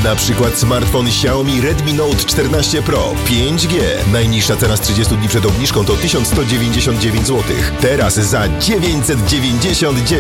Na przykład smartfon Xiaomi Redmi Note 14 Pro 5G. Najniższa cena z 30 dni przed obniżką to 1199 zł. Teraz za 999.